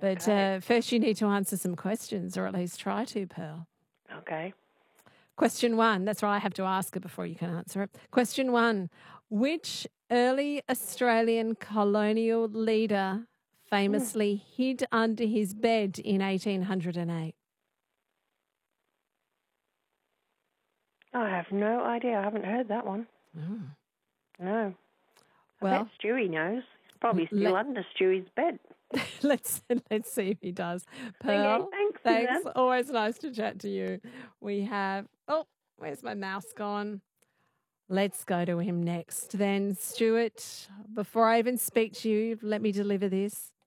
But first you need to answer some questions, or at least try to, Pearl. Okay. Question 1. That's right, I have to ask it before you can answer it. Question 1. Which early Australian colonial leader famously hid under his bed in 1808? I have no idea. I haven't heard that one. Oh. No. Well, I bet Stewie knows. He's probably still under Stewie's bed. let's see if he does. Pearl, Okay, thanks. Suzanne. Always nice to chat to you. We have, where's my mouse gone? Let's go to him next. Then, Stuart, before I even speak to you, let me deliver this.